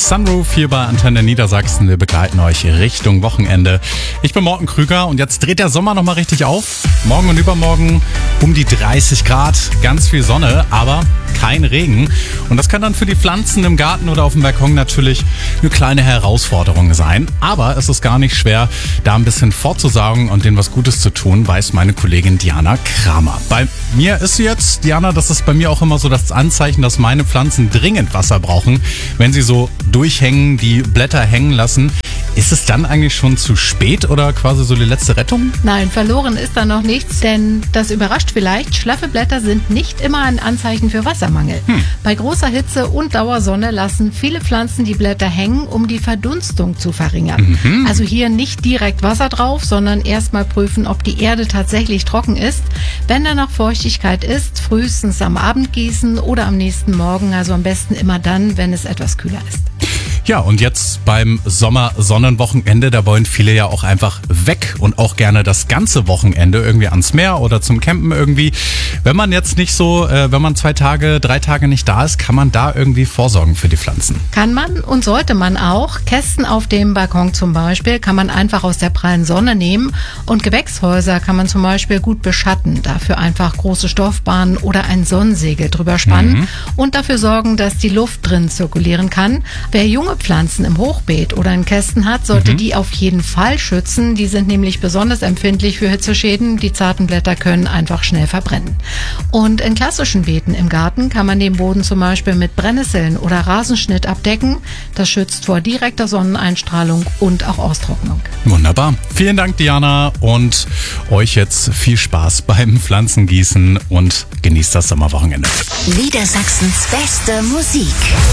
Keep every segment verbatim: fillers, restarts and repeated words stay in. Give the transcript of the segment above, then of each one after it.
Sunroof hier bei Antenne Niedersachsen. Wir begleiten euch Richtung Wochenende. Ich bin Morten Krüger und jetzt dreht der Sommer nochmal richtig auf. Morgen und übermorgen um die dreißig Grad, ganz viel Sonne, aber kein Regen. Und das kann dann für die Pflanzen im Garten oder auf dem Balkon natürlich eine kleine Herausforderung sein. Aber es ist gar nicht schwer, da ein bisschen vorzusagen und denen was Gutes zu tun, weiß meine Kollegin Diana Kramer. Bei mir ist sie jetzt, Diana, das ist bei mir auch immer so das Anzeichen, dass meine Pflanzen dringend Wasser brauchen, wenn sie so durchhängen, die Blätter hängen lassen. Ist es dann eigentlich schon zu spät oder quasi so die letzte Rettung? Nein, verloren ist da noch nichts, denn das überrascht vielleicht. Schlaffe Blätter sind nicht immer ein Anzeichen für Wassermangel. Hm. Bei großer Hitze und Dauersonne lassen viele Pflanzen die Blätter hängen, um die Verdunstung zu verringern. Mhm. Also hier nicht direkt Wasser drauf, sondern erstmal prüfen, ob die Erde tatsächlich trocken ist. Wenn da noch Feuchtigkeit ist, frühestens am Abend gießen oder am nächsten Morgen, also am besten immer dann, wenn es etwas kühler ist. Ja, und jetzt beim Sommer-Sonnenwochenende, da wollen viele ja auch einfach weg und auch gerne das ganze Wochenende irgendwie ans Meer oder zum Campen irgendwie. Wenn man jetzt nicht so, äh, wenn man zwei Tage, drei Tage nicht da ist, kann man da irgendwie vorsorgen für die Pflanzen? Kann man und sollte man auch. Kästen auf dem Balkon zum Beispiel kann man einfach aus der prallen Sonne nehmen und Gewächshäuser kann man zum Beispiel gut beschatten. Dafür einfach große Stoffbahnen oder ein Sonnensegel drüber spannen mhm. und dafür sorgen, dass die Luft drin zirkulieren kann. Wer junge Pflanzen im Hochbeet oder in Kästen hat, sollte mhm. die auf jeden Fall schützen. Die sind nämlich besonders empfindlich für Hitzeschäden. Die zarten Blätter können einfach schnell verbrennen. Und in klassischen Beeten im Garten kann man den Boden zum Beispiel mit Brennnesseln oder Rasenschnitt abdecken. Das schützt vor direkter Sonneneinstrahlung und auch Austrocknung. Wunderbar. Vielen Dank, Diana, und euch jetzt viel Spaß beim Pflanzengießen und genießt das Sommerwochenende. Niedersachsens beste Musik.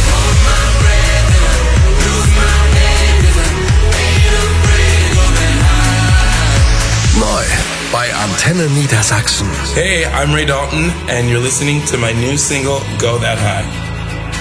Neu bei Antenne Niedersachsen. Hey, I'm Ray Dalton and you're listening to my new single, Go That High.